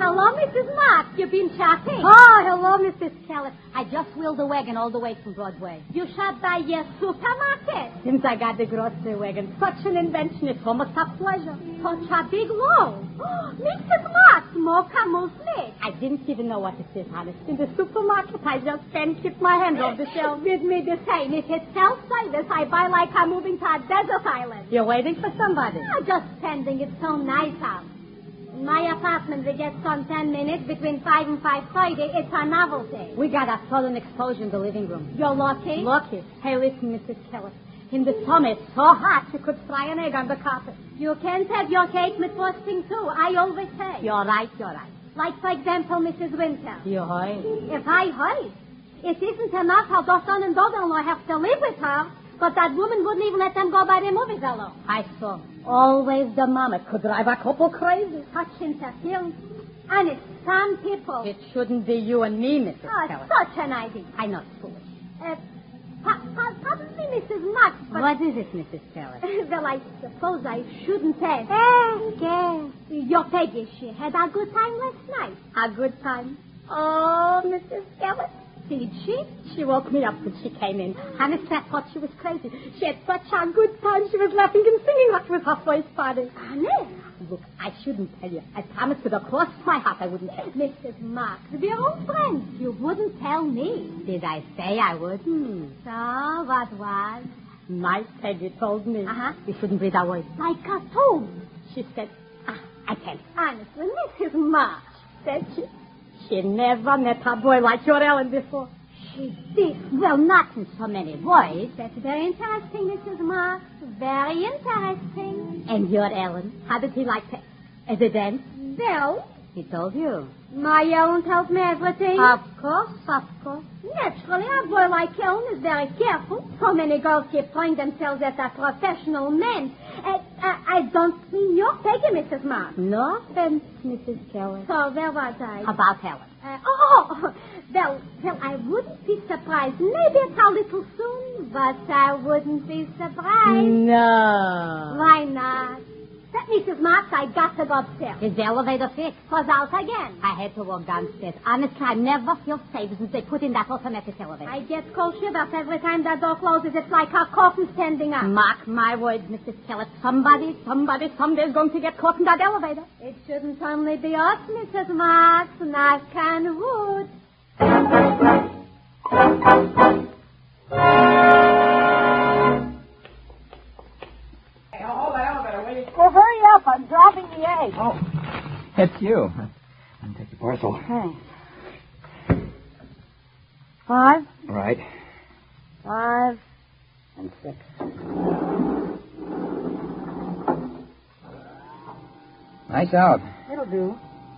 Hello, Mrs. Marks. You've been shopping? Oh, hello, Mrs. Keller. I just wheeled the wagon all the way from Broadway. You shop by your supermarket? Since I got the grocery wagon, such an invention, it's almost a pleasure. Such a big load. Mrs. Marks, more camouflage. I didn't even know what it is, honest. In the supermarket, I just can't keep my hand off the shelf. With me the same. If it's self-service, I buy like I'm moving to a desert island. You're waiting for somebody? I'm just standing. It's so nice out. In my apartment, we get sun 10 minutes between 5 and 5:30. It's a novelty. We got a sudden explosion in the living room. You're lucky? Lucky. Hey, listen, Mrs. Keller. In the summer, it's so hot you could fry an egg on the carpet. You can't have your cake with frosting, too. I always say. You're right, you're right. Like, for example, Mrs. Winter. You heard? If I heard, it isn't enough how the son and daughter-in-law have to live with her, but that woman wouldn't even let them go by their movies alone. I saw. Always the mama could drive a couple crazy. Such interference. Honest, some people... It shouldn't be you and me, Mrs. Keller. Such an idea. I'm not foolish. Pardon me, Mrs. Marks, but... What is it, Mrs. Keller? Well, I suppose I shouldn't ask. Yes. Your Peggy, she had a good time last night. A good time? Oh, Mrs. Keller. Did she? She woke me up when she came in. Honest, I thought she was crazy. She had such a good time. She was laughing and singing like it was her first party. Honest? Look, I shouldn't tell you. I promised with across my heart I wouldn't tell you. Mrs. Marks, we're old friends. You wouldn't tell me. Did I say I wouldn't? So, what was? My Peggy told me. Uh-huh. We shouldn't breathe our words. Like a tomb. She said, I can't. Honestly, Mrs. Marks. Said she. She never met a boy like your Ellen before. She did. Well, not in so many words. That's very interesting, Mrs. Marks. Very interesting. And your Ellen, how did he like to... As a dance? Well, He told you. my Ellen tells me everything. Of course, of course. Naturally, a boy like Ellen is very careful. So many girls keep throwing themselves at a professional man. I don't mean your Peggy, Mrs. Marks. No offense, Mrs. Keller. So where was I? About Helen. Well, I wouldn't be surprised. Maybe it's a little soon, but I wouldn't be surprised. No. Why not? Mrs. Marks, I got to go upstairs. Is the elevator fixed? Was out again. I had to walk downstairs. Honestly, I never feel safe since they put in that automatic elevator. I get cold shivers every time that door closes. It's like a coffin standing up. Mark my words, Mrs. Keller. Somebody, someday is going to get caught in that elevator. It shouldn't only be us, Mrs. Marks. Knock on wood. Well, hurry up. I'm dropping the egg. Oh, it's you. I'll take your parcel. Thanks. 5, All right. 5, and 6. Nice out. It'll do.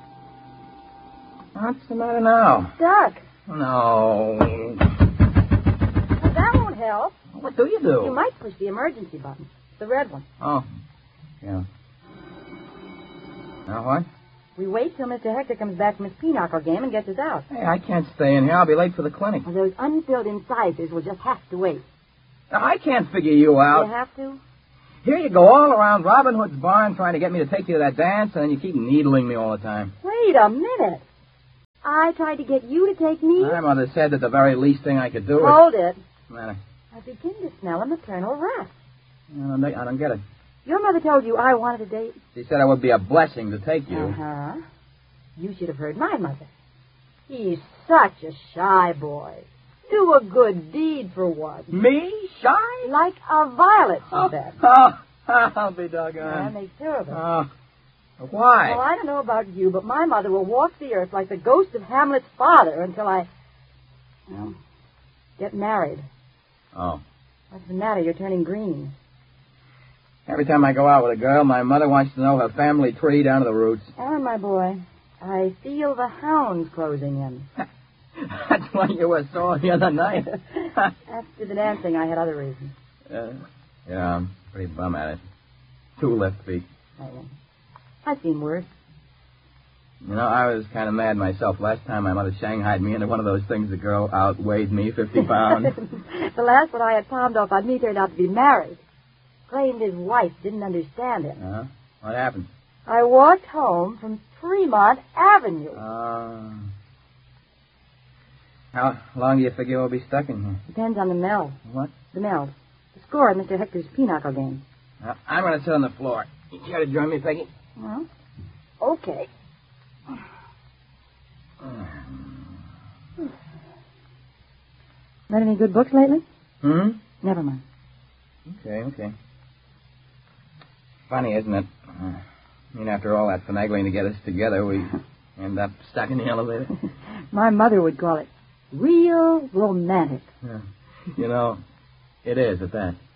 What's the matter now? Duck. No. Well, that won't help. What do you do? You might push the emergency button. The red one. Oh, yeah. Now what? We wait till Mr. Hector comes back from his pinochle game and gets us out. Hey, I can't stay in here. I'll be late for the clinic. Well, those unfilled incisors will just have to wait. Now, I can't figure you out. You have to? Here you go all around Robin Hood's barn trying to get me to take you to that dance, and then you keep needling me all the time. Wait a minute. I tried to get you to take me. My mother said that the very least thing I could do Hold it. What's the matter? I begin to smell a maternal wrath. I don't get it. Your mother told you I wanted a date. She said it would be a blessing to take you. Uh-huh. You should have heard my mother. He's such a shy boy. Do a good deed for once. Me? Shy? Like a violet, she said. I'll be doggone. Yeah, make sure of it. Why? Well, I don't know about you, but my mother will walk the earth like the ghost of Hamlet's father until I, get married. Oh. What's the matter? You're turning green. Every time I go out with a girl, my mother wants to know her family tree down to the roots. Alan, my boy, I feel the hounds closing in. That's why you were sore the other night. After the dancing, I had other reasons. Yeah, I'm pretty bum at it. 2 left feet. I've seen worse. You know, I was kind of mad myself. Last time my mother shanghaied me into one of those things the girl outweighed me 50 pounds. The last one I had palmed off on me turned out to be married. Claimed his wife didn't understand him. What happened? I walked home from Fremont Avenue. How long do you figure we'll be stuck in here? Depends on the mill. What? The mill. The score at Mr. Hector's pinochle game. I'm going to sit on the floor. You care to join me, Peggy? Well, okay. Read any good books lately? Never mind. Okay. Funny, isn't it? After all that finagling to get us together, we end up stuck in the elevator. My mother would call it real romantic. Yeah. It is at that.